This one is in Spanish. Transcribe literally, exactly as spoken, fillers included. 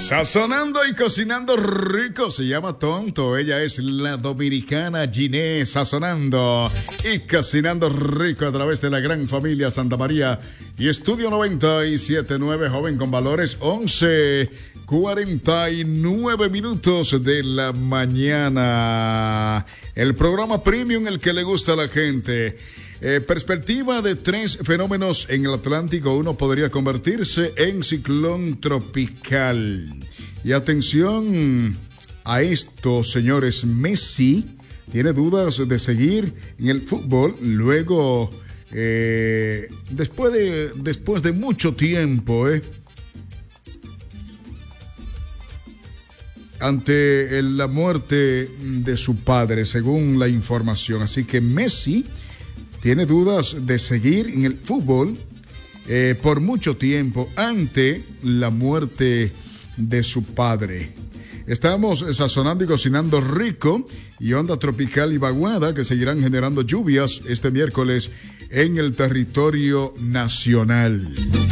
Sazonando y cocinando rico, se llama Tonto. Ella es la dominicana Giné, sazonando y cocinando rico a través de la gran familia Santa María y Estudio noventa y siete punto nueve, joven con valores, once cuarenta y nueve minutos de la mañana. El programa premium, el que le gusta a la gente. Eh, perspectiva de tres fenómenos en el Atlántico. Uno podría convertirse en ciclón tropical. Y atención a esto, señores. Messi tiene dudas de seguir en el fútbol luego, eh, después de, después de mucho tiempo, eh, ante la muerte de su padre, según la información. Así que Messi tiene dudas de seguir en el fútbol eh, por mucho tiempo ante la muerte de su padre. Estamos sazonando y cocinando rico y onda tropical y vaguada que seguirán generando lluvias este miércoles en el territorio nacional.